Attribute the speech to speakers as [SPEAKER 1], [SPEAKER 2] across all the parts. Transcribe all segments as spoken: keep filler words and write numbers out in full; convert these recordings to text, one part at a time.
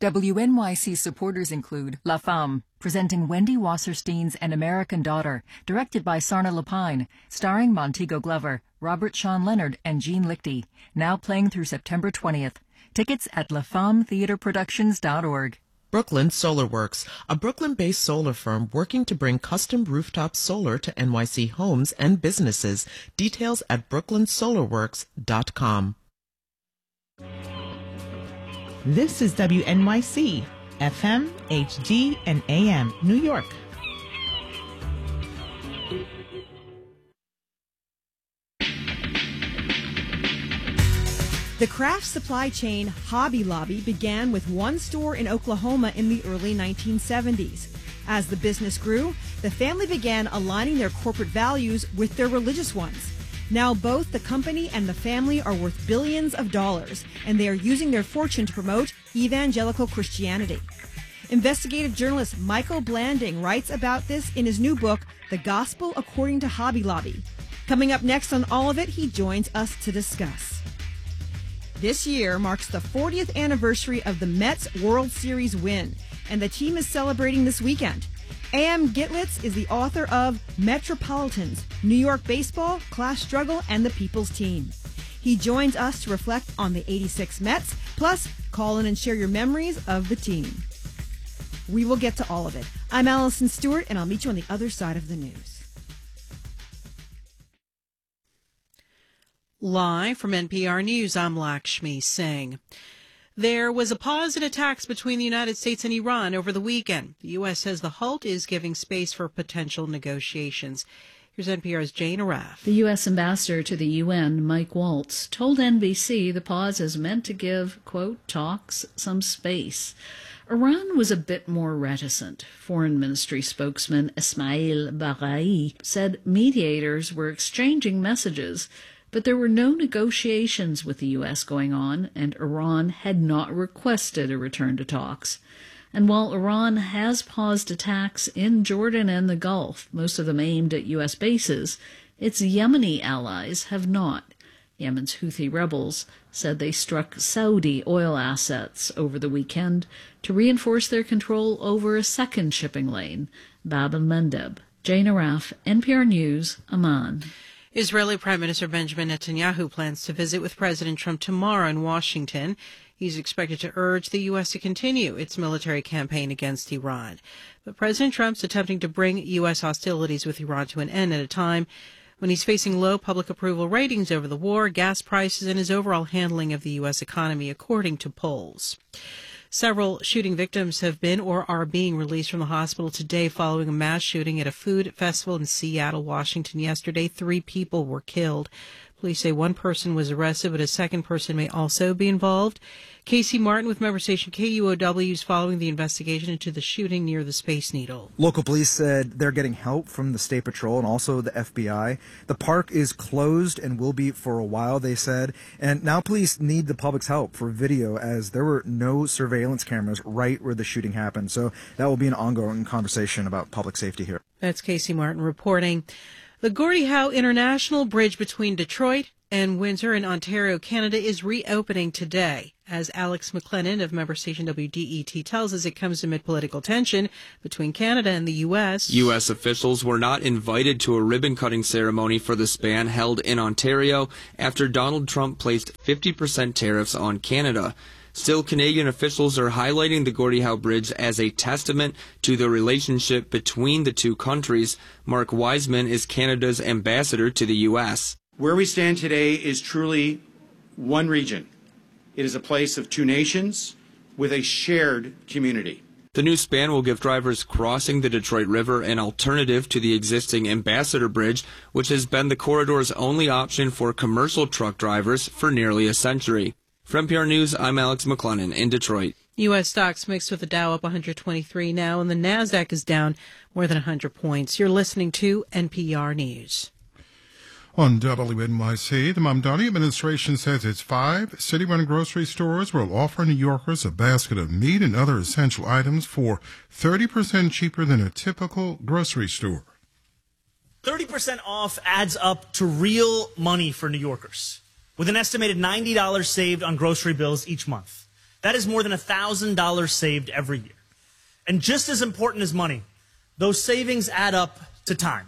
[SPEAKER 1] W N Y C supporters include La Femme, presenting Wendy Wasserstein's An American Daughter, directed by Sarna Lapine, starring Montego Glover, Robert Sean Leonard, and Jean Lichty, now playing through September twentieth. Tickets at la femme theatre productions dot org.
[SPEAKER 2] Brooklyn Solar Works, a Brooklyn-based solar firm working to bring custom rooftop solar to N Y C homes and businesses. Details at brooklyn solar works dot com.
[SPEAKER 3] This is W N Y C, F M, H D, and A M, New York.
[SPEAKER 4] The craft supply chain Hobby Lobby began with one store in Oklahoma in the early nineteen seventies. As the business grew, the family began aligning their corporate values with their religious ones. Now both the company and the family are worth billions of dollars, and they are using their fortune to promote evangelical Christianity. Investigative journalist Michael Blanding writes about this in his new book, The Gospel According to Hobby Lobby. Coming up next on all of it, he joins us to discuss. This year marks the fortieth anniversary of the Mets World Series win, and the team is celebrating this weekend. A M Gitlitz is the author of Metropolitans, New York Baseball, Class Struggle, and the People's Team. He joins us to reflect on the eighty-six Mets, plus call in and share your memories of the team. We will get to all of it. I'm Allison Stewart, and I'll meet you on the other side of the news.
[SPEAKER 5] Live from N P R News, I'm Lakshmi Singh. There was a pause in attacks between the United States and Iran over the weekend. The U S says the halt is giving space for potential negotiations. Here's N P R's Jane Arraf.
[SPEAKER 6] The U S ambassador to the U N, Mike Waltz, told N B C the pause is meant to give, quote, talks some space. Iran was a bit more reticent. Foreign Ministry spokesman Ismail Baghai said mediators were exchanging messages, but there were no negotiations with the U S going on, and Iran had not requested a return to talks. And while Iran has paused attacks in Jordan and the Gulf, most of them aimed at U S bases, its Yemeni allies have not. Yemen's Houthi rebels said they struck Saudi oil assets over the weekend to reinforce their control over a second shipping lane, Bab el-Mandeb. Jane Arraf, N P R News, Amman.
[SPEAKER 5] Israeli Prime Minister Benjamin Netanyahu plans to visit with President Trump tomorrow in Washington. He's expected to urge the U S to continue its military campaign against Iran. But President Trump's attempting to bring U S hostilities with Iran to an end at a time when he's facing low public approval ratings over the war, gas prices, and his overall handling of the U S economy, according to polls. Several shooting victims have been or are being released from the hospital today following a mass shooting at a food festival in Seattle, Washington yesterday. Three people were killed. Police say one person was arrested, but a second person may also be involved. Casey Martin with member station K U O W is following the investigation into the shooting near the Space Needle.
[SPEAKER 7] Local police said they're getting help from the State Patrol and also the F B I. The park is closed and will be for a while, they said. And now police need the public's help for video, as there were no surveillance cameras right where the shooting happened. So that will be an ongoing conversation about public safety here.
[SPEAKER 5] That's Casey Martin reporting. The Gordie Howe International Bridge between Detroit and Windsor in Ontario, Canada, is reopening today. As Alex McLennan of member station W D E T tells us, it comes amid political tension between Canada and the U S.
[SPEAKER 8] U S officials were not invited to a ribbon-cutting ceremony for the span held in Ontario after Donald Trump placed fifty percent tariffs on Canada. Still, Canadian officials are highlighting the Gordie Howe Bridge as a testament to the relationship between the two countries. Mark Wiseman is Canada's ambassador to the U S.
[SPEAKER 9] Where we stand today is truly one region. It is a place of two nations with a shared community.
[SPEAKER 8] The new span will give drivers crossing the Detroit River an alternative to the existing Ambassador Bridge, which has been the corridor's only option for commercial truck drivers for nearly a century. For N P R News, I'm Alex McLennan in Detroit.
[SPEAKER 5] U S stocks mixed with the Dow up one hundred twenty-three now, and the NASDAQ is down more than one hundred points. You're listening to N P R News.
[SPEAKER 10] On W N Y C, the Mamdani administration says its five city-run grocery stores will offer New Yorkers a basket of meat and other essential items for thirty percent cheaper than a typical grocery store.
[SPEAKER 11] thirty percent off adds up to real money for New Yorkers, with an estimated ninety dollars saved on grocery bills each month. That is more than one thousand dollars saved every year. And just as important as money, those savings add up to time.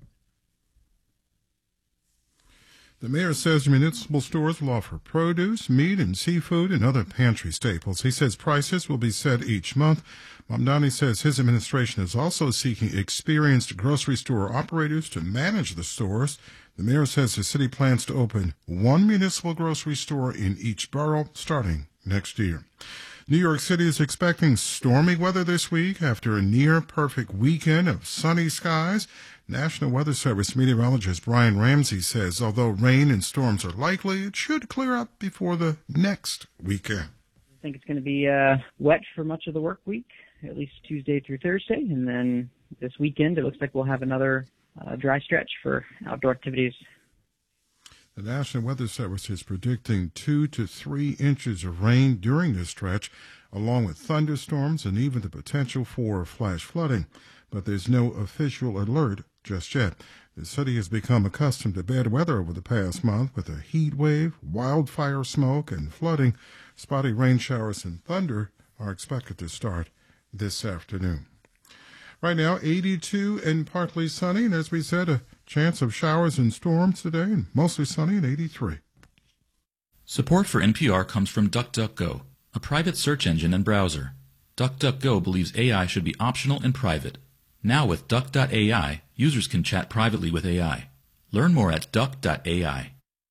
[SPEAKER 10] The mayor says municipal stores will offer produce, meat, and seafood and other pantry staples. He says prices will be set each month. Mamdani says his administration is also seeking experienced grocery store operators to manage the stores. The mayor says the city plans to open one municipal grocery store in each borough starting next year. New York City is expecting stormy weather this week after a near-perfect weekend of sunny skies. National Weather Service meteorologist Brian Ramsey says although rain and storms are likely, it should clear up before the next weekend.
[SPEAKER 12] I think it's going to be uh, wet for much of the work week, at least Tuesday through Thursday. And then this weekend, it looks like we'll have another uh, dry stretch for outdoor activities.
[SPEAKER 10] The National Weather Service is predicting two to three inches of rain during this stretch, along with thunderstorms and even the potential for flash flooding. But there's no official alert just yet. The city has become accustomed to bad weather over the past month with a heat wave, wildfire smoke, and flooding. Spotty rain showers and thunder are expected to start this afternoon. Right now, eighty-two and partly sunny, and as we said, a chance of showers and storms today, and mostly sunny at eighty-three.
[SPEAKER 13] Support for N P R comes from DuckDuckGo, a private search engine and browser. DuckDuckGo believes A I should be optional and private. Now with Duck dot A I, users can chat privately with A I. Learn more at Duck dot A I.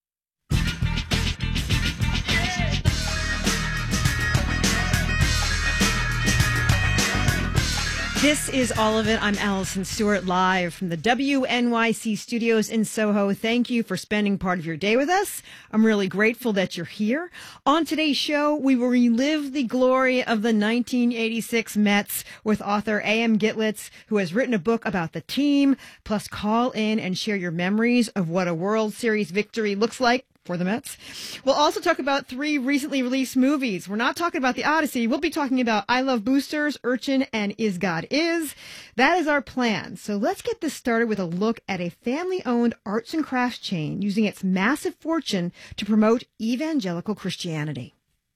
[SPEAKER 4] This is All of It. I'm Allison Stewart, live from the W N Y C studios in Soho. Thank you for spending part of your day with us. I'm really grateful that you're here. On today's show, we will relive the glory of the nineteen eighty-six Mets with author A M Gitlitz, who has written a book about the team, plus call in and share your memories of what a World Series victory looks like for the Mets. We'll also talk about three recently released movies. We're not talking about The Odyssey. We'll be talking about I Love Boosters, Urchin, and Is God Is. That is our plan. So let's get this started with a look at a family-owned arts and crafts chain using its massive fortune to promote evangelical Christianity.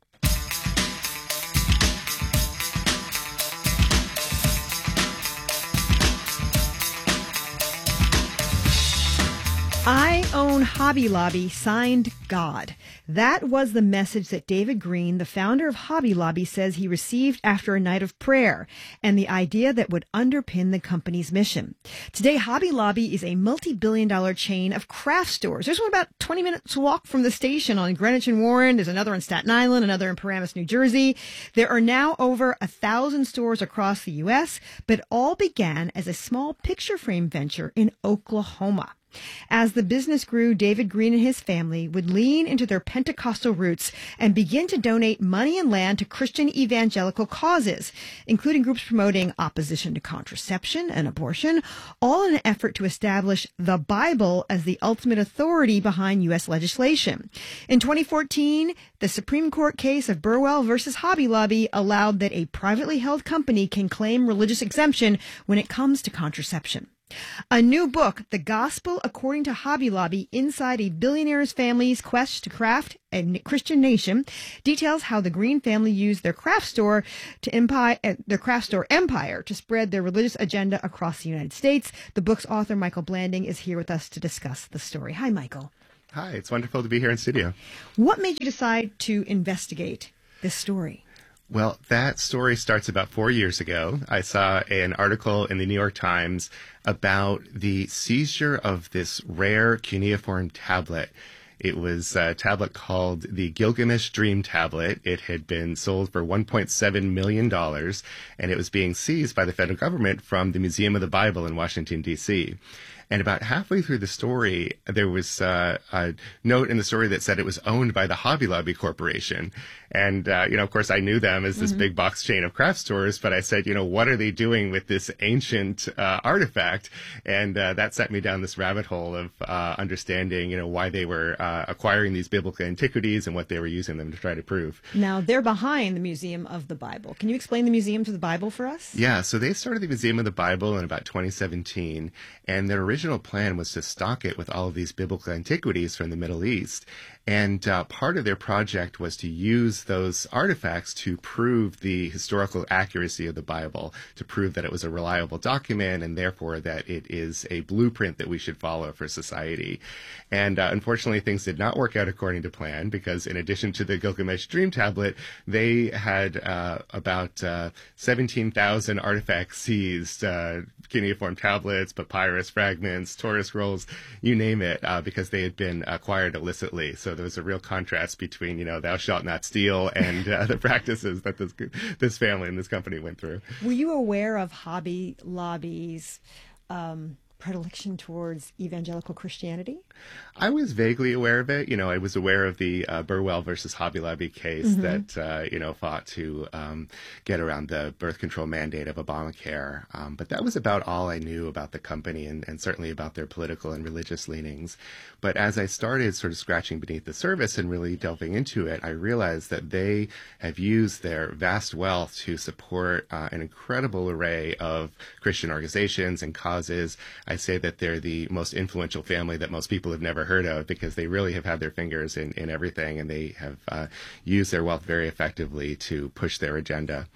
[SPEAKER 4] I own Hobby Lobby, signed God. That was the message that David Green, the founder of Hobby Lobby, says he received after a night of prayer, and the idea that would underpin the company's mission. Today, Hobby Lobby is a multi-billion dollar chain of craft stores. There's one about twenty minutes walk from the station on Greenwich and Warren. There's another in Staten Island, another in Paramus, New Jersey. There are now over a thousand stores across the U S, but all began as a small picture frame venture in Oklahoma. As the business grew, David Green and his family would lean into their Pentecostal roots and begin to donate money and land to Christian evangelical causes, including groups promoting opposition to contraception and abortion, all in an effort to establish the Bible as the ultimate authority behind U S legislation. In twenty fourteen, the Supreme Court case of Burwell versus Hobby Lobby allowed that a privately held company can claim religious exemption when it comes to contraception. A new book, The Gospel According to Hobby Lobby, Inside a Billionaire's Family's Quest to Craft a Christian Nation, details how the Green family used their craft store to empire, uh, their craft store empire to spread their religious agenda across the United States. The book's author, Michael Blanding, is here with us to discuss the story. Hi, Michael.
[SPEAKER 14] Hi, it's wonderful to be here in studio.
[SPEAKER 4] What made you decide to investigate this story?
[SPEAKER 14] Well, that story starts about four years ago. I saw an article in the New York Times about the seizure of this rare cuneiform tablet. It was a tablet called the Gilgamesh Dream Tablet. It had been sold for one point seven million dollars, and it was being seized by the federal government from the Museum of the Bible in Washington, D C And about halfway through the story, there was uh, a note in the story that said it was owned by the Hobby Lobby Corporation. And, uh, you know, of course, I knew them as this mm-hmm. big box chain of craft stores, but I said, you know, what are they doing with this ancient uh, artifact? And uh, that set me down this rabbit hole of uh, understanding, you know, why they were uh, acquiring these biblical antiquities and what they were using them to try to prove.
[SPEAKER 4] Now, they're behind the Museum of the Bible. Can you explain the Museum of the Bible for us?
[SPEAKER 14] Yeah, so they started the Museum of the Bible in about twenty seventeen, and their original original plan was to stock it with all of these biblical antiquities from the Middle East. And uh, part of their project was to use those artifacts to prove the historical accuracy of the Bible, to prove that it was a reliable document and therefore that it is a blueprint that we should follow for society. And uh, unfortunately, things did not work out according to plan, because in addition to the Gilgamesh Dream Tablet, they had uh, about uh, seventeen thousand artifacts seized, uh, cuneiform tablets, papyrus fragments, Torah scrolls, you name it, uh, because they had been acquired illicitly. So there was a real contrast between, you know, thou shalt not steal and uh, the practices that this this family and this company went through.
[SPEAKER 4] Were you aware of Hobby Lobby's um, predilection towards evangelical Christianity?
[SPEAKER 14] I was vaguely aware of it. You know, I was aware of the uh, Burwell versus Hobby Lobby case mm-hmm. that, uh, you know, fought to um, get around the birth control mandate of Obamacare. Um, but that was about all I knew about the company and, and certainly about their political and religious leanings. But as I started sort of scratching beneath the surface and really delving into it, I realized that they have used their vast wealth to support uh, an incredible array of Christian organizations and causes. I say that they're the most influential family that most people have never heard of, because they really have had their fingers in, in everything, and they have uh, used their wealth very effectively to push their agenda.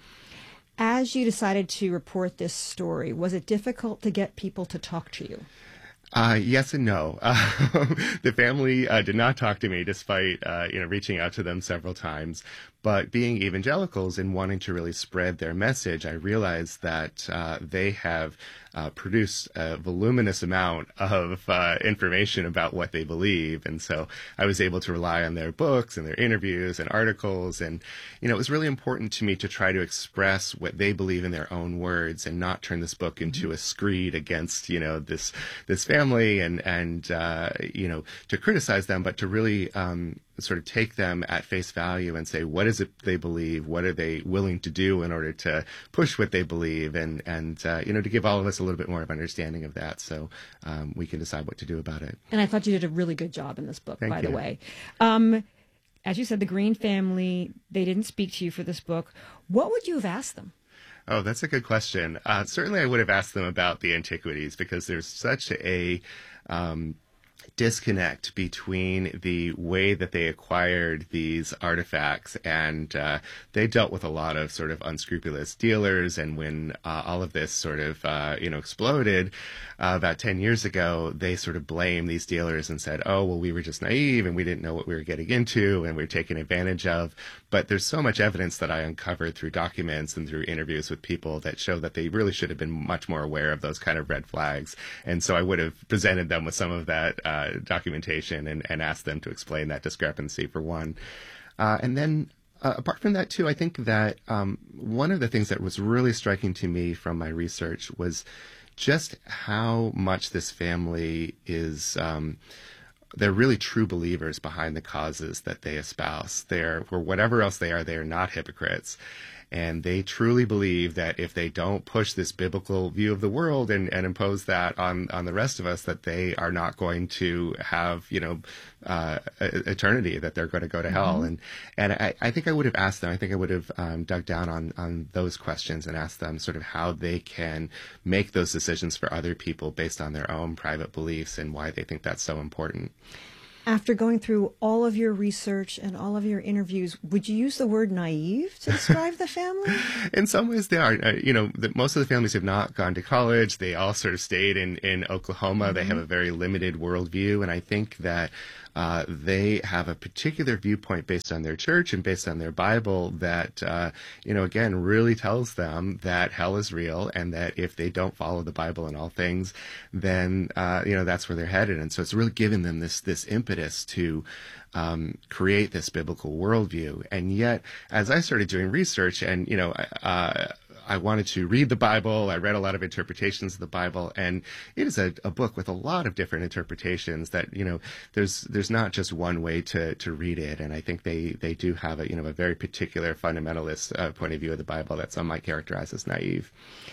[SPEAKER 4] As you decided to report this story, was it difficult to get people to talk to you?
[SPEAKER 14] Uh, yes and no. Uh, the family uh, did not talk to me, despite uh, you know reaching out to them several times. But being evangelicals and wanting to really spread their message, I realized that uh, they have uh, produced a voluminous amount of uh, information about what they believe. And so I was able to rely on their books and their interviews and articles. And, you know, it was really important to me to try to express what they believe in their own words and not turn this book into a screed against, you know, this this family and, and uh, you know, to criticize them, but to really um, sort of take them at face value and say, what is it they believe? What are they willing to do in order to push what they believe? And, and uh, you know, to give all of us a little bit more of understanding of that, so um, we can decide what to do about it.
[SPEAKER 4] And I thought you did a really good job in this book,
[SPEAKER 14] Thank
[SPEAKER 4] by
[SPEAKER 14] you.
[SPEAKER 4] the way. Um, as you said, the Green family, they didn't speak to you for this book. What would you have asked them?
[SPEAKER 14] Oh, that's a good question. Uh, certainly I would have asked them about the antiquities, because there's such a um, disconnect between the way that they acquired these artifacts, and uh, they dealt with a lot of sort of unscrupulous dealers. And when uh, all of this sort of uh, you know exploded uh, about ten years ago, they sort of blamed these dealers and said, oh, well, we were just naive and we didn't know what we were getting into and we were taken advantage of. But there's so much evidence that I uncovered through documents and through interviews with people that show that they really should have been much more aware of those kind of red flags. And so I would have presented them with some of that uh, documentation and, and asked them to explain that discrepancy, for one. Uh, and then uh, apart from that, too, I think that um, one of the things that was really striking to me from my research was just how much this family is um, they're really true believers behind the causes that they espouse. They're, for whatever else they are, they are not hypocrites. And they truly believe that if they don't push this biblical view of the world and, and impose that on, on the rest of us, that they are not going to have, you know, uh, eternity, that they're going to go to hell. Mm-hmm. And and I, I think I would have asked them, I think I would have um, dug down on, on those questions and asked them sort of how they can make those decisions for other people based on their own private beliefs and why they think that's so important.
[SPEAKER 4] After going through all of your research and all of your interviews, would you use the word naive to describe the family?
[SPEAKER 14] In some ways they are. Uh, you know, the, most of the families have not gone to college. They all sort of stayed in, in Oklahoma. Mm-hmm. They have a very limited worldview. And I think that uh, they have a particular viewpoint based on their church and based on their Bible that, uh, you know, again, really tells them that hell is real and that if they don't follow the Bible in all things, then, uh, you know, that's where they're headed. And so it's really given them this, this impetus to um, create this biblical worldview. And yet, as I started doing research and, you know, uh, I wanted to read the Bible. I read a lot of interpretations of the Bible, and it is a, a book with a lot of different interpretations that, you know, there's there's not just one way to, to read it. And I think they, they do have a, you know, a very particular fundamentalist uh, point of view of the Bible that some might characterize as naive.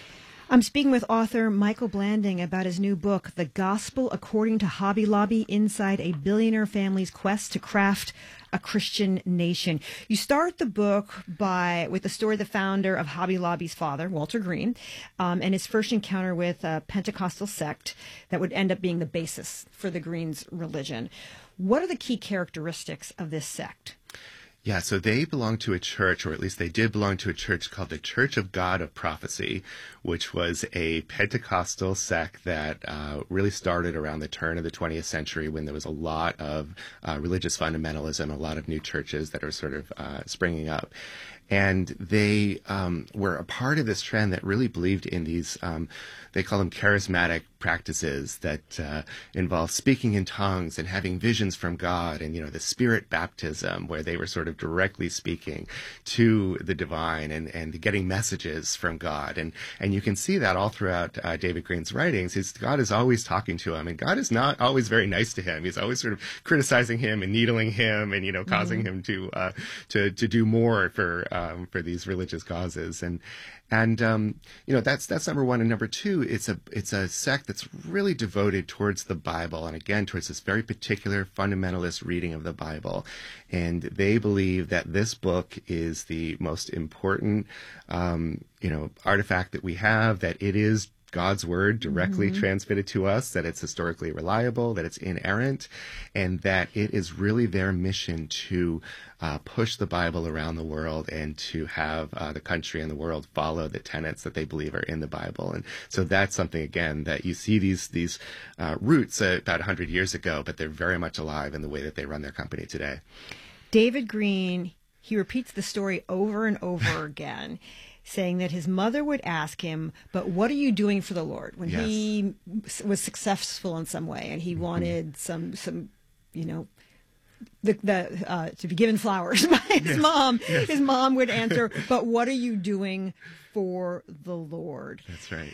[SPEAKER 4] I'm speaking with author Michael Blanding about his new book, The Gospel According to Hobby Lobby, Inside a Billionaire Family's Quest to Craft a Christian Nation. You start the book by with the story of the founder of Hobby Lobby's father, Walter Green, um, and his first encounter with a Pentecostal sect that would end up being the basis for the Greens' religion. What are the key characteristics of this sect?
[SPEAKER 14] Yeah, so they belong to a church, or at least they did belong to a church called the Church of God of Prophecy, which was a Pentecostal sect that uh, really started around the turn of the twentieth century when there was a lot of uh, religious fundamentalism, a lot of new churches that are sort of uh, springing up. And they um, were a part of this trend that really believed in these, um, they call them charismatic practices that uh, involve speaking in tongues and having visions from God, and, you know, the spirit baptism, where they were sort of directly speaking to the divine and, and getting messages from God. And, and you can see that all throughout uh, David Green's writings. His, God is always talking to him, and God is not always very nice to him. He's always sort of criticizing him and needling him and, you know, causing mm-hmm. him to, uh, to, to do more for, um, for these religious causes. And, And, um, you know, that's, that's number one. And number two, it's a, it's a sect that's really devoted towards the Bible. And again, towards this very particular fundamentalist reading of the Bible. And they believe that this book is the most important, um, you know, artifact that we have, that it is God's word directly mm-hmm. transmitted to us, that it's historically reliable, that it's inerrant, and that it is really their mission to uh, push the Bible around the world and to have uh, the country and the world follow the tenets that they believe are in the Bible. And so that's something, again, that you see these these uh, roots uh, about one hundred years ago, but they're very much alive in the way that they run their company today.
[SPEAKER 4] David Green, he repeats the story over and over again, saying that his mother would ask him, but what are you doing for the Lord? When yes. he was successful in some way and he mm-hmm. wanted some, some, you know, the, the uh, to be given flowers by his yes. mom, yes. his mom would answer, but what are you doing for the Lord?
[SPEAKER 14] That's right.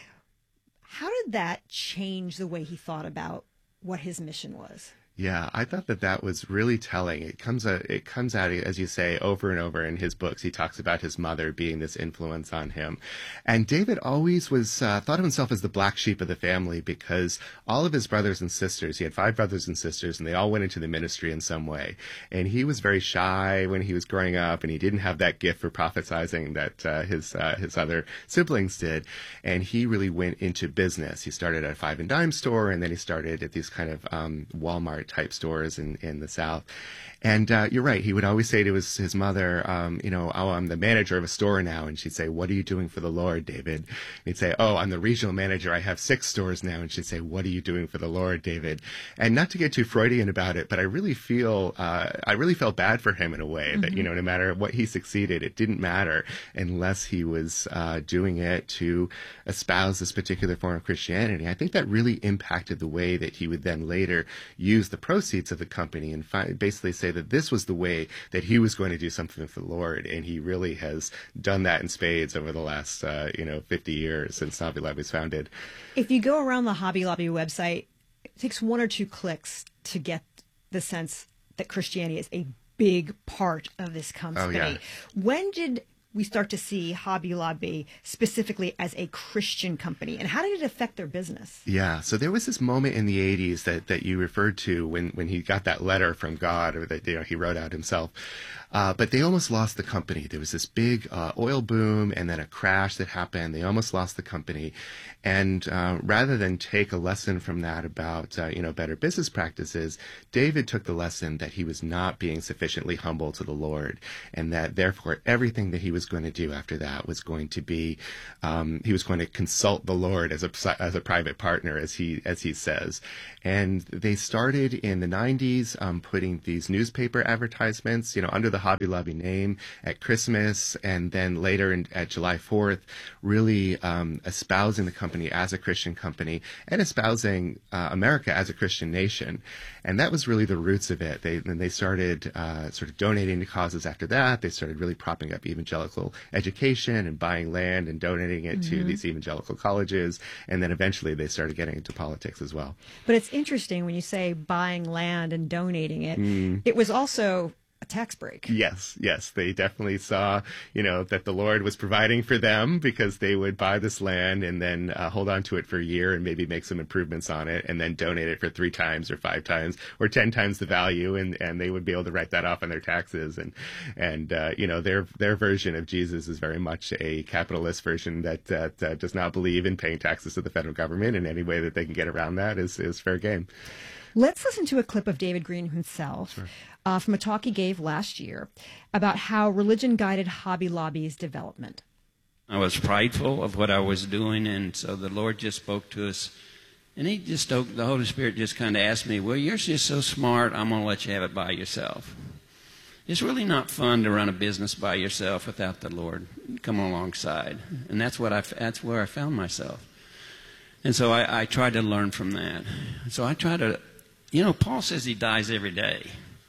[SPEAKER 4] How did that change the way he thought about what his mission was?
[SPEAKER 14] Yeah, I thought that that was really telling. It comes out, it comes out, as you say, over and over in his books. He talks about his mother being this influence on him. And David always was, uh, thought of himself as the black sheep of the family, because all of his brothers and sisters, he had five brothers and sisters, and they all went into the ministry in some way. And he was very shy when he was growing up, and he didn't have that gift for prophesying that uh, his uh, his other siblings did. And he really went into business. He started at a five and dime store, and then he started at these kind of um, Walmart type stores in, in the South. And uh, you're right. He would always say to his, his mother, um, you know, oh, I'm the manager of a store now. And she'd say, what are you doing for the Lord, David? And he'd say, oh, I'm the regional manager. I have six stores now. And she'd say, what are you doing for the Lord, David? And not to get too Freudian about it, but I really feel, uh, I really felt bad for him in a way mm-hmm. that, you know, no matter what he succeeded, it didn't matter unless he was uh, doing it to espouse this particular form of Christianity. I think that really impacted the way that he would then later use the proceeds of the company and fi- basically say that this was the way that he was going to do something for the Lord. And he really has done that in spades over the last, uh, you know, fifty years since Hobby Lobby was founded.
[SPEAKER 4] If you go around the Hobby Lobby website, it takes one or two clicks to get the sense that Christianity is a big part of this company.
[SPEAKER 14] Oh, yeah.
[SPEAKER 4] When did we start to see Hobby Lobby specifically as a Christian company, and how did it affect their business?
[SPEAKER 14] Yeah, so there was this moment in the eighties that, that you referred to when, when he got that letter from God, or that, you know, he wrote out himself. Uh, but they almost lost the company. There was this big uh, oil boom and then a crash that happened. They almost lost the company. And uh, rather than take a lesson from that about, uh, you know, better business practices, David took the lesson that he was not being sufficiently humble to the Lord, and that therefore everything that he was going to do after that was going to be, um, he was going to consult the Lord as a, as a private partner, as he, as he says. And they started in the nineties um, putting these newspaper advertisements, you know, under the Hobby Lobby name at Christmas, and then later in, at July fourth, really um, espousing the company as a Christian company and espousing uh, America as a Christian nation. And that was really the roots of it. They then they started uh, sort of donating to causes after that. They started really propping up evangelical education and buying land and donating it mm-hmm. to these evangelical colleges. And then eventually they started getting into politics as well.
[SPEAKER 4] But it's interesting when you say buying land and donating it.
[SPEAKER 14] Mm.
[SPEAKER 4] It was also a tax break.
[SPEAKER 14] Yes, yes. They definitely saw, you know, that the Lord was providing for them because they would buy this land and then uh, hold on to it for a year and maybe make some improvements on it and then donate it for three times or five times or ten times the value, and, and they would be able to write that off on their taxes. And, and uh, you know, their their version of Jesus is very much a capitalist version that, that uh, does not believe in paying taxes to the federal government, and any way that they can get around that is, is fair game.
[SPEAKER 4] Let's listen to a clip of David Green himself
[SPEAKER 14] Sure.
[SPEAKER 4] uh, from a talk he gave last year about how religion guided Hobby Lobby's development.
[SPEAKER 15] I was prideful of what I was doing, and so the Lord just spoke to us. And he just, the Holy Spirit just kind of asked me, well, you're just so smart, I'm going to let you have it by yourself. It's really not fun to run a business by yourself without the Lord come alongside. And that's what I, that's where I found myself. And so I, I tried to learn from that. So I try to, you know, Paul says he dies every day.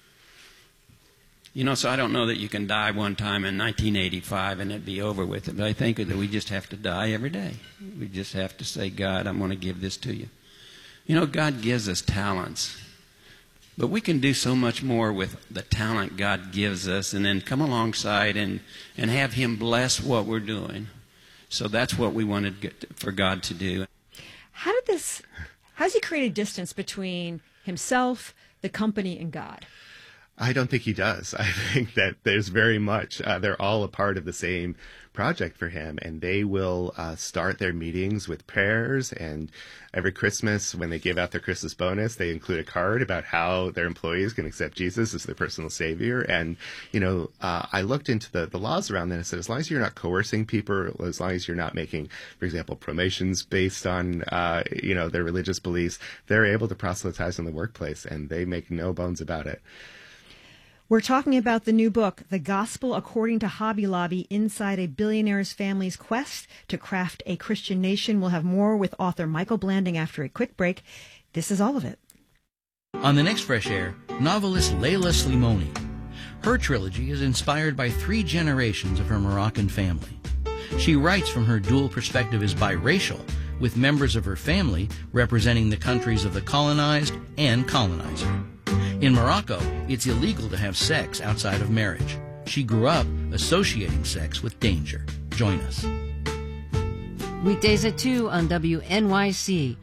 [SPEAKER 15] You know, so I don't know that you can die one time in nineteen eighty-five and it'd be over with it. But I think that we just have to die every day. We just have to say, God, I'm going to give this to you. You know, God gives us talents. But we can do so much more with the talent God gives us and then come alongside and, and have him bless what we're doing. So that's what we wanted for God to do.
[SPEAKER 4] How did this, how does he create a distance between himself, the company, and God?
[SPEAKER 14] I don't think he does. I think that there's very much, uh, they're all a part of the same project for him, and they will uh, start their meetings with prayers, and every Christmas when they give out their Christmas bonus, they include a card about how their employees can accept Jesus as their personal savior. And, you know, uh, I looked into the, the laws around that and said, as long as you're not coercing people, as long as you're not making, for example, promotions based on, uh, you know, their religious beliefs, they're able to proselytize in the workplace, and they make no bones about it.
[SPEAKER 4] We're talking about the new book, The Gospel According to Hobby Lobby, Inside a Billionaire's Family's Quest to Craft a Christian Nation. We'll have more with author Michael Blanding after a quick break. This is all of it.
[SPEAKER 16] On the next Fresh Air, novelist Leila Slimoni. Her trilogy is inspired by three generations of her Moroccan family. She writes from her dual perspective as biracial, with members of her family representing the countries of the colonized and colonizer. In Morocco, it's illegal to have sex outside of marriage. She grew up associating sex with danger. Join us.
[SPEAKER 17] Weekdays at two on W N Y C.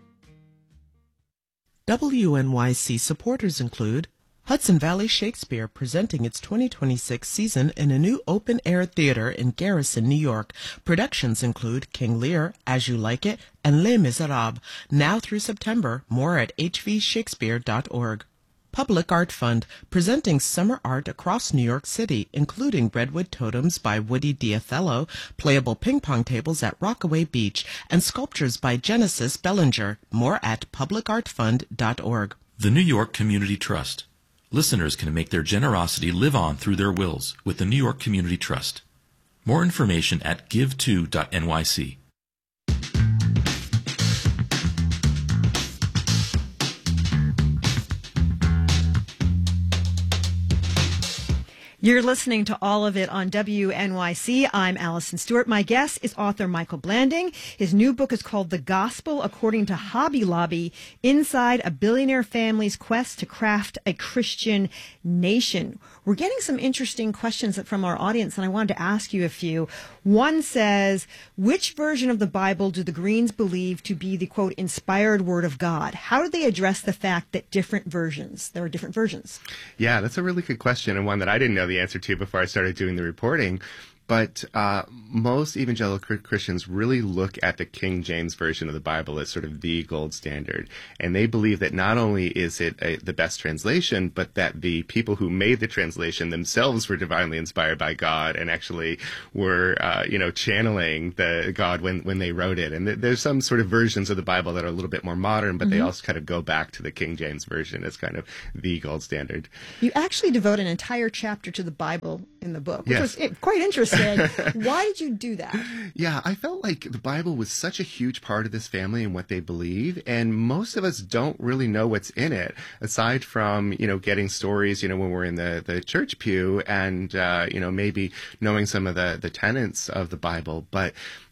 [SPEAKER 2] W N Y C supporters include Hudson Valley Shakespeare, presenting its twenty twenty-six season in a new open-air theater in Garrison, New York. Productions include King Lear, As You Like It, and Les Miserables. Now through September. More at h v shakespeare dot org. Public Art Fund, presenting summer art across New York City, including Redwood Totems by Woody Diathello, playable ping-pong tables at Rockaway Beach, and sculptures by Genesis Bellinger. More at public art fund dot org.
[SPEAKER 13] The New York Community Trust. Listeners can make their generosity live on through their wills with the New York Community Trust. More information at give to dot n y c.
[SPEAKER 4] You're listening to all of it on W N Y C. I'm Allison Stewart. My guest is author Michael Blanding. His new book is called The Gospel According to Hobby Lobby, Inside a Billionaire Family's Quest to Craft a Christian Nation. We're getting some interesting questions from our audience, and I wanted to ask you a few. One says, which version of the Bible do the Greens believe to be the, quote, inspired word of God? How do they address the fact that different versions, there are different versions?
[SPEAKER 14] Yeah, that's a really good question, and one that I didn't know the answer to before I started doing the reporting. But uh, most evangelical Christians really look at the King James Version of the Bible as sort of the gold standard. And they believe that not only is it a, the best translation, but that the people who made the translation themselves were divinely inspired by God and actually were, uh, you know, channeling the God when, when they wrote it. And th- there's some sort of versions of the Bible that are a little bit more modern, but mm-hmm. they also kind of go back to the King James Version as kind of the gold standard.
[SPEAKER 4] You actually devote an entire chapter to the Bible in the book, which
[SPEAKER 14] yes.
[SPEAKER 4] was quite interesting. Why did you do that?
[SPEAKER 14] Yeah, I felt like the Bible was such a huge part of this family and what they believe, and most of us don't really know what's in it, aside from, you know, getting stories, you know, when we're in the, the church pew and, uh, you know, maybe knowing some of the, the tenets of the Bible. But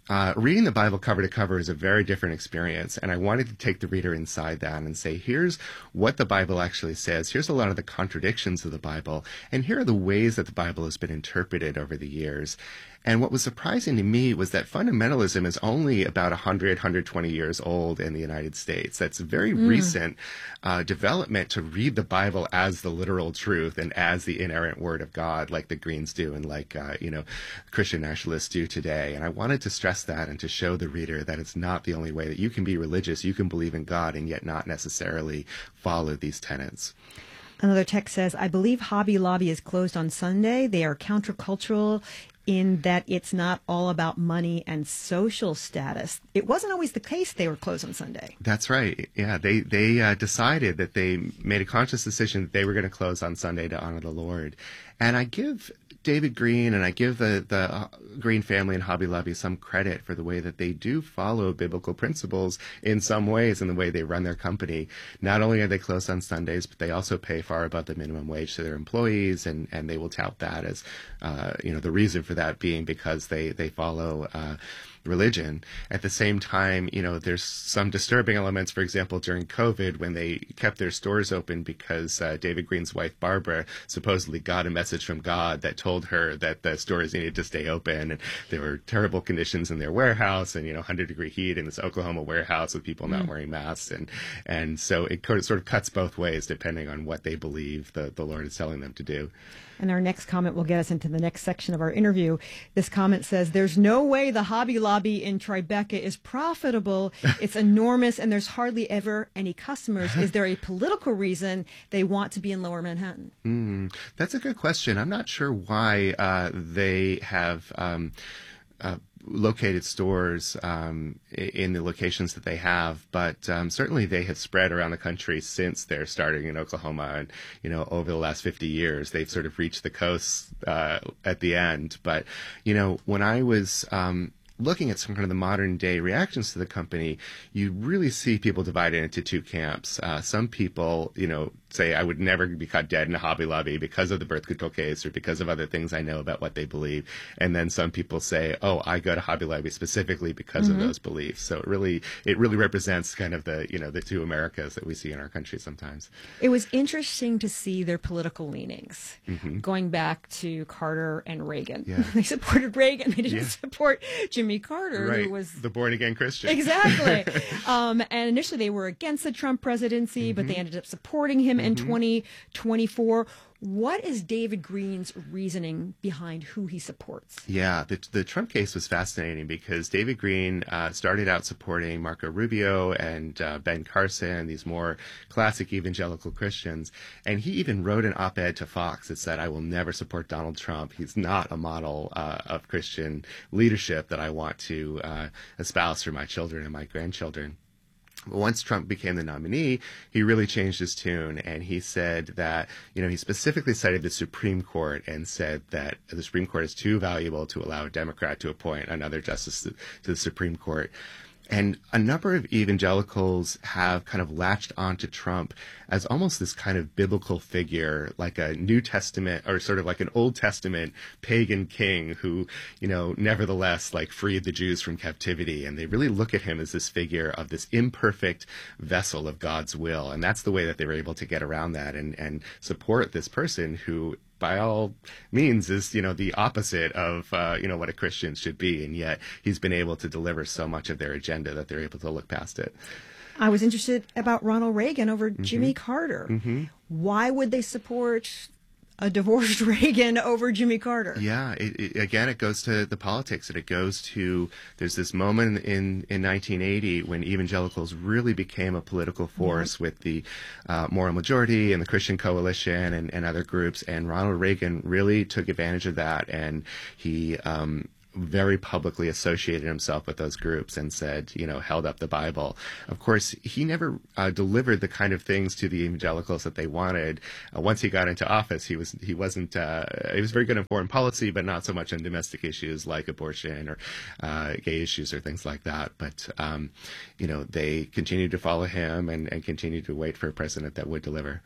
[SPEAKER 14] uh, reading the Bible cover to cover is a very different experience. And I wanted to take the reader inside that and say, here's what the Bible actually says. Here's a lot of the contradictions of the Bible. And here are the ways that the Bible has been interpreted over the years. And what was surprising to me was that fundamentalism is only about one hundred, one hundred twenty years old in the United States. That's a very mm. recent uh, development to read the Bible as the literal truth and as the inerrant word of God, like the Greens do and like, uh, you know, Christian nationalists do today. And I wanted to stress that and to show the reader that it's not the only way that you can be religious. You can believe in God and yet not necessarily follow these tenets.
[SPEAKER 4] Another text says, I believe Hobby Lobby is closed on Sunday. They are countercultural in that it's not all about money and social status. It wasn't always the case they were closed on Sunday.
[SPEAKER 14] That's right. Yeah, they they uh, decided that they made a conscious decision that they were going to close on Sunday to honor the Lord. And I give David Green and I give the, the Green family and Hobby Lobby some credit for the way that they do follow biblical principles in some ways in the way they run their company. Not only are they closed on Sundays, but they also pay far above the minimum wage to their employees, and, and they will tout that as, uh, you know, the reason for that being because they, they follow uh, religion. At the same time, you know, there's some disturbing elements, for example, during COVID when they kept their stores open because uh, David Green's wife, Barbara, supposedly got a message from God that told her that the stores needed to stay open, and there were terrible conditions in their warehouse and, you know, one hundred degree heat in this Oklahoma warehouse with people not mm. wearing masks. And, and so it sort of cuts both ways depending on what they believe the, the Lord is telling them to do.
[SPEAKER 4] And our next comment will get us into the next section of our interview. This comment says, there's no way the Hobby Lobby in Tribeca is profitable. It's enormous, and there's hardly ever any customers. Is there a political reason they want to be in Lower Manhattan?
[SPEAKER 14] Mm, that's a good question. I'm not sure why uh, they have um, uh, located stores um, in the locations that they have, but um, certainly they have spread around the country since they're starting in Oklahoma, and you know, over the last fifty years they've sort of reached the coast uh, at the end. But you know, when I was um, looking at some kind of the modern day reactions to the company, you really see people divided into two camps. Uh, some people, you know, say I would never be caught dead in a Hobby Lobby because of the birth control case or because of other things I know about what they believe. And then some people say, oh, I go to Hobby Lobby specifically because mm-hmm. of those beliefs. So it really, it really represents kind of the, you know, the two Americas that we see in our country sometimes.
[SPEAKER 4] It was interesting to see their political leanings mm-hmm. going back to Carter and Reagan. Yeah. They supported Reagan. They didn't yeah. support Jimmy Carter,
[SPEAKER 14] right.
[SPEAKER 4] who was
[SPEAKER 14] the born again Christian.
[SPEAKER 4] Exactly. um, and initially they were against the Trump presidency, mm-hmm. but they ended up supporting him in twenty twenty-four. What is David Green's reasoning behind who he supports?
[SPEAKER 14] Yeah, the, the Trump case was fascinating because David Green uh, started out supporting Marco Rubio and uh, Ben Carson, these more classic evangelical Christians. And he even wrote an op-ed to Fox that said, I will never support Donald Trump. He's not a model uh, of Christian leadership that I want to uh, espouse for my children and my grandchildren. Once Trump became the nominee, he really changed his tune, and he said that, you know, he specifically cited the Supreme Court and said that the Supreme Court is too valuable to allow a Democrat to appoint another justice to, to the Supreme Court. And a number of evangelicals have kind of latched onto Trump as almost this kind of biblical figure, like a New Testament or sort of like an Old Testament pagan king who, you know, nevertheless like freed the Jews from captivity. And they really look at him as this figure of this imperfect vessel of God's will. And that's the way that they were able to get around that and, and support this person who, by all means, is, you know, the opposite of, uh, you know, what a Christian should be. And yet he's been able to deliver so much of their agenda that they're able to look past it.
[SPEAKER 4] I was interested about Ronald Reagan over mm-hmm. Jimmy Carter. Mm-hmm. Why would they support a divorced Reagan over Jimmy Carter?
[SPEAKER 14] Yeah, it, it, again, it goes to the politics, and it goes to, there's this moment in, in nineteen eighty when evangelicals really became a political force yeah. with the uh, Moral Majority and the Christian Coalition and, and other groups, and Ronald Reagan really took advantage of that, and he um, very publicly associated himself with those groups and said, you know, held up the Bible. Of course, he never uh, delivered the kind of things to the evangelicals that they wanted. Uh, once he got into office, he was he wasn't uh, he was very good in foreign policy, but not so much on domestic issues like abortion or uh, gay issues or things like that. But um, you know, they continued to follow him and, and continued to wait for a president that would deliver.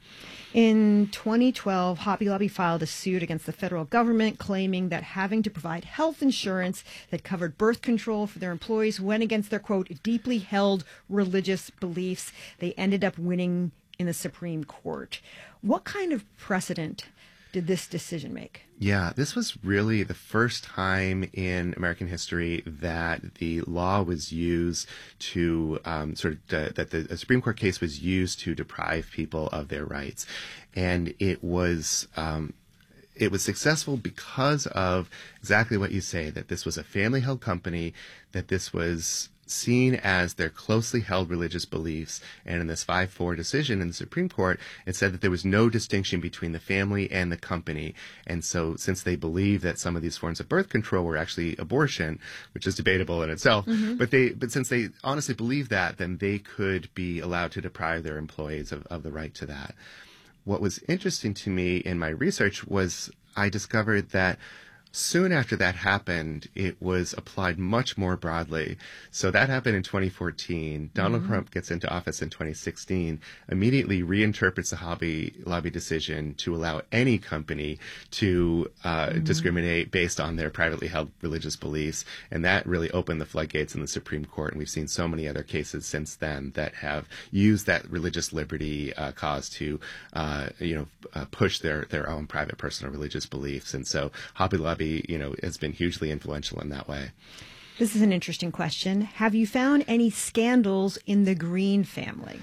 [SPEAKER 4] In twenty twelve, Hobby Lobby filed a suit against the federal government, claiming that having to provide health insurance insurance that covered birth control for their employees went against their, quote, deeply held religious beliefs. They ended up winning in the Supreme Court. What kind of precedent did this decision make?
[SPEAKER 14] Yeah, this was really the first time in American history that the law was used to um, sort of uh, that the Supreme Court case was used to deprive people of their rights, and it was. Um, It was successful because of exactly what you say, that this was a family-held company, that this was seen as their closely held religious beliefs. And in this five four decision in the Supreme Court, it said that there was no distinction between the family and the company. And so since they believed that some of these forms of birth control were actually abortion, which is debatable in itself, mm-hmm. but they but since they honestly believed that, then they could be allowed to deprive their employees of, of the right to that. What was interesting to me in my research was I discovered that soon after that happened, it was applied much more broadly. So that happened in twenty fourteen. Donald mm-hmm. Trump gets into office in twenty sixteen, immediately reinterprets the Hobby Lobby decision to allow any company to uh, mm-hmm. discriminate based on their privately held religious beliefs. And that really opened the floodgates in the Supreme Court. And we've seen so many other cases since then that have used that religious liberty uh, cause to, uh, you know, uh, push their, their own private personal religious beliefs. And so Hobby Lobby, you know, has been hugely influential in that way.
[SPEAKER 4] This is an interesting question. Have you found any scandals in the Green family?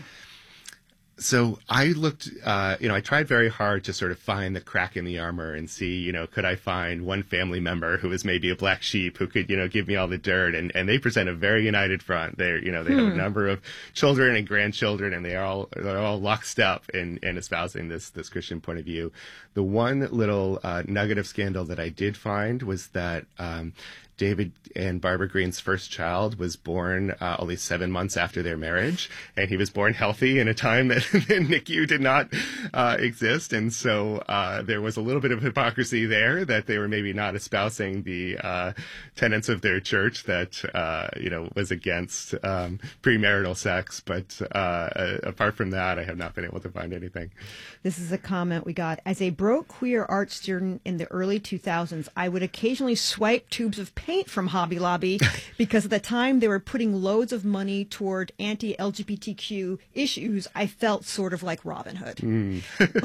[SPEAKER 14] So I looked, uh, you know, I tried very hard to sort of find the crack in the armor and see, you know, could I find one family member who was maybe a black sheep who could, you know, give me all the dirt. And, and they present a very united front. They're, you know, they hmm. have a number of children and grandchildren, and they are all, they're all locked up in, in espousing this, this Christian point of view. The one little uh, nugget of scandal that I did find was that um, David and Barbara Green's first child was born uh, only seven months after their marriage, and he was born healthy in a time that the N I C U did not uh, exist. And so uh, there was a little bit of hypocrisy there, that they were maybe not espousing the uh, tenets of their church that, uh, you know, was against um, premarital sex. But uh, apart from that, I have not been able to find anything.
[SPEAKER 4] This is a comment we got. As a broke queer art student in the early two thousands, I would occasionally swipe tubes of paint from Hobby Lobby because at the time they were putting loads of money toward anti-L G B T Q issues. I felt sort of like Robin Hood. Mm.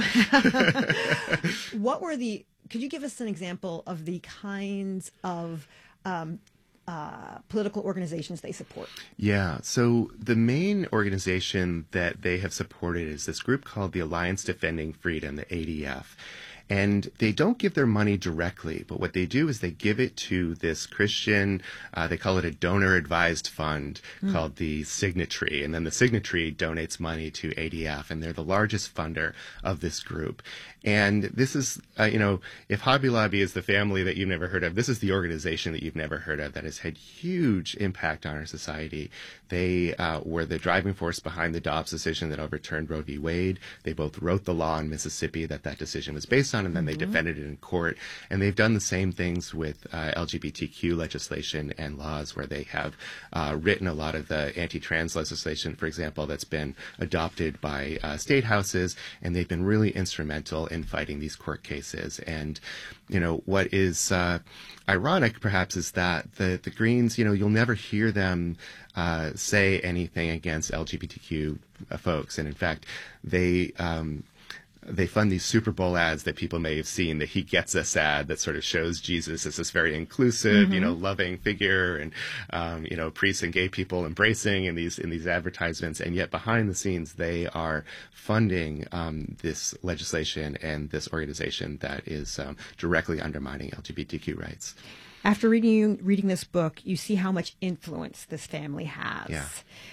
[SPEAKER 4] What were the, could you give us an example of the kinds of um, uh, political organizations they support?
[SPEAKER 14] Yeah, so the main organization that they have supported is this group called the Alliance Defending Freedom, the A D F. And they don't give their money directly, but what they do is they give it to this Christian, uh, they call it a donor-advised fund mm. called the Signatory. And then the Signatory donates money to A D F, and they're the largest funder of this group. And this is, uh, you know, if Hobby Lobby is the family that you've never heard of, this is the organization that you've never heard of that has had huge impact on our society. They uh, were the driving force behind the Dobbs decision that overturned Roe v. Wade. They both wrote the law in Mississippi that that decision was based on, and then mm-hmm. they defended it in court. And they've done the same things with uh, L G B T Q legislation and laws, where they have uh, written a lot of the anti-trans legislation, for example, that's been adopted by uh, state houses, and they've been really instrumental in fighting these court cases. And, you know, what is uh, ironic, perhaps, is that the, the Greens, you know, you'll never hear them uh, say anything against L G B T Q folks. And in fact, they um, they fund these Super Bowl ads that people may have seen, the He Gets Us ad that sort of shows Jesus as this very inclusive, mm-hmm. you know, loving figure, and, um, you know, priests and gay people embracing in these, in these advertisements. And yet behind the scenes, they are funding um, this legislation and this organization that is um, directly undermining L G B T Q rights.
[SPEAKER 4] After reading, reading this book, you see how much influence this family has.
[SPEAKER 14] Yeah.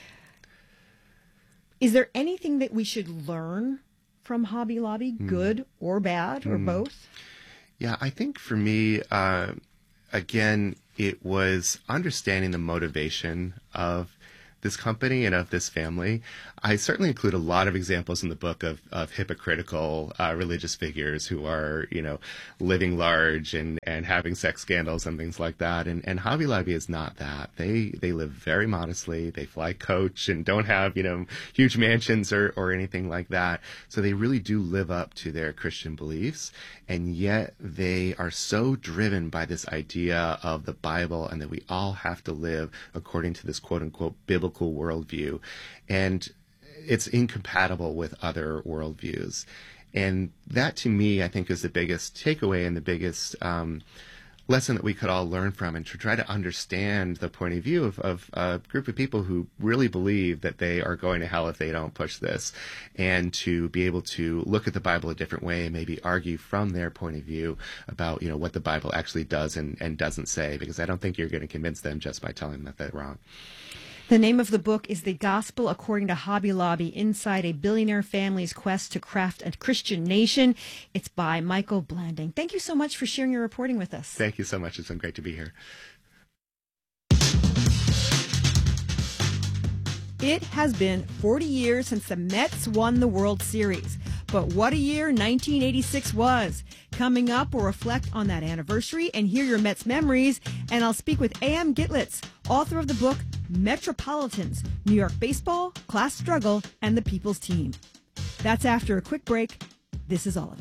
[SPEAKER 4] Is there anything that we should learn from Hobby Lobby, mm. good or bad, or mm. both?
[SPEAKER 14] Yeah, I think for me, uh, again, it was understanding the motivation of this company and of this family. I certainly include a lot of examples in the book of, of hypocritical uh, religious figures who are, you know, living large and, and having sex scandals and things like that. And, and Hobby Lobby is not that. They they live very modestly. They fly coach and don't have, you know, huge mansions or, or anything like that. So they really do live up to their Christian beliefs. And yet they are so driven by this idea of the Bible and that we all have to live according to this quote unquote biblical worldview. And it's incompatible with other worldviews. And that, to me, I think is the biggest takeaway and the biggest um, lesson that we could all learn from, and to try to understand the point of view of, of a group of people who really believe that they are going to hell if they don't push this, and to be able to look at the Bible a different way and maybe argue from their point of view about, you know, what the Bible actually does and, and doesn't say, because I don't think you're going to convince them just by telling them that they're wrong.
[SPEAKER 4] The name of the book is The Gospel According to Hobby Lobby, Inside a Billionaire Family's Quest to Craft a Christian Nation. It's by Michael Blanding. Thank you so much for sharing your reporting with us.
[SPEAKER 14] Thank you so much. It's been great to be here.
[SPEAKER 4] It has been forty years since the Mets won the World Series. But what a year nineteen eighty-six was. Coming up, we'll reflect on that anniversary and hear your Mets memories. And I'll speak with A M Gitlitz, author of the book Metropolitans, New York Baseball, Class Struggle, and the People's Team. That's after a quick break. This is all of it.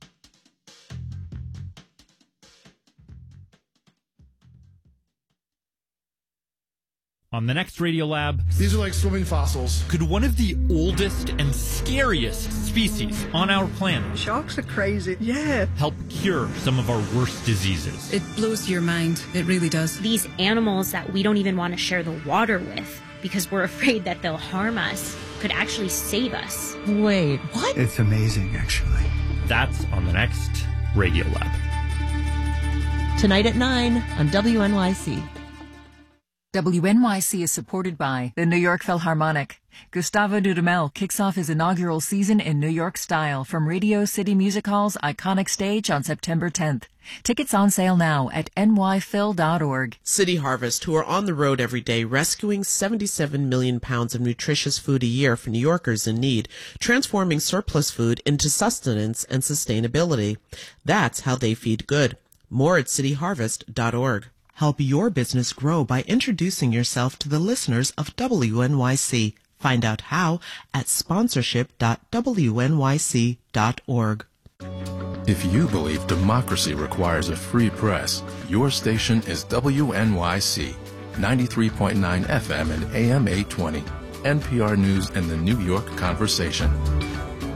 [SPEAKER 18] On the next Radiolab,
[SPEAKER 19] these are like swimming fossils.
[SPEAKER 18] Could one of the oldest and scariest species on our planet,
[SPEAKER 20] sharks are crazy, yeah,
[SPEAKER 18] help cure some of our worst diseases?
[SPEAKER 21] It blows your mind. It really does.
[SPEAKER 22] These animals that we don't even want to share the water with because we're afraid that they'll harm us could actually save us.
[SPEAKER 21] Wait, what?
[SPEAKER 19] It's amazing, actually.
[SPEAKER 18] That's on the next Radiolab.
[SPEAKER 23] Tonight at nine on W N Y C.
[SPEAKER 1] W N Y C is supported by the New York Philharmonic. Gustavo Dudamel kicks off his inaugural season in New York style from Radio City Music Hall's iconic stage on September tenth. Tickets on sale now at N Y phil dot org.
[SPEAKER 2] City Harvest, who are on the road every day rescuing seventy-seven million pounds of nutritious food a year for New Yorkers in need, transforming surplus food into sustenance and sustainability. That's how they feed good. More at city harvest dot org. Help your business grow by introducing yourself to the listeners of W N Y C. Find out how at sponsorship dot w n y c dot org.
[SPEAKER 24] If you believe democracy requires a free press, your station is W N Y C, ninety-three point nine F M and A M eight twenty, N P R News and the New York Conversation.